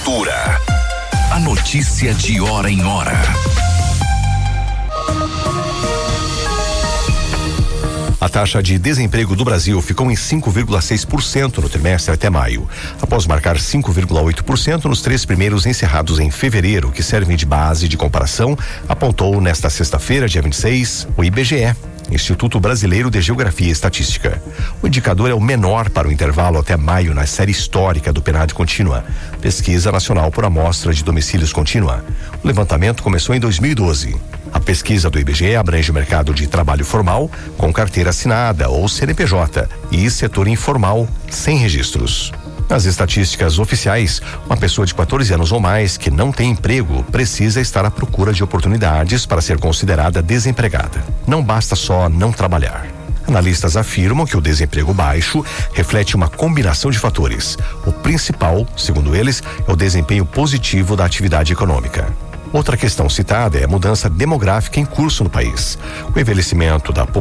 A notícia de hora em hora. A taxa de desemprego do Brasil ficou em 5,6% no trimestre até maio, após marcar 5,8% nos 3 primeiros encerrados em fevereiro, que servem de base de comparação, apontou nesta sexta-feira, dia 26, o IBGE, Instituto Brasileiro de Geografia e Estatística. O indicador é o menor para o intervalo até maio na série histórica do PNAD Contínua, Pesquisa Nacional por Amostra de Domicílios Contínua. O levantamento começou em 2012. A pesquisa do IBGE abrange o mercado de trabalho formal, com carteira assinada ou CNPJ, e setor informal, sem registros. Nas estatísticas oficiais, uma pessoa de 14 anos ou mais que não tem emprego precisa estar à procura de oportunidades para ser considerada desempregada. Não basta só não trabalhar. Analistas afirmam que o desemprego baixo reflete uma combinação de fatores. O principal, segundo eles, é o desempenho positivo da atividade econômica. Outra questão citada é a mudança demográfica em curso no país. O envelhecimento da população